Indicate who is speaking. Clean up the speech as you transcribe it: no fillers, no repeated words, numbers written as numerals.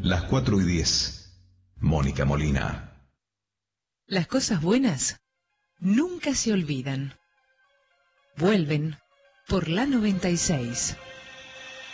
Speaker 1: las 4:10. Mónica Molina.
Speaker 2: Las cosas buenas nunca se olvidan. Vuelven por la 96.